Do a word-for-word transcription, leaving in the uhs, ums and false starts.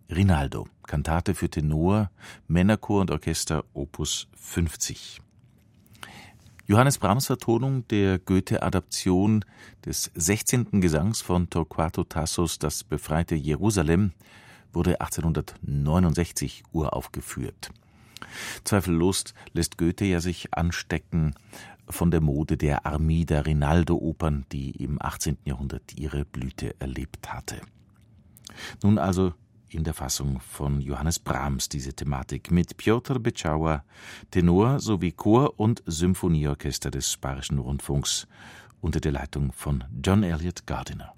Rinaldo, Kantate für Tenor, Männerchor und Orchester Opus fünfzig. Johannes Brahms Vertonung der Goethe-Adaption des sechzehnten Gesangs von Torquato Tassos Das befreite Jerusalem wurde achtzehnhundertneunundsechzig uraufgeführt. Zweifellos lässt Goethe ja sich anstecken von der Mode der Armida-Rinaldo-Opern, die im achtzehnten Jahrhundert ihre Blüte erlebt hatte. Nun also in der Fassung von Johannes Brahms diese Thematik mit Piotr Beczała, Tenor sowie Chor- und Symphonieorchester des Bayerischen Rundfunks unter der Leitung von John Eliot Gardiner.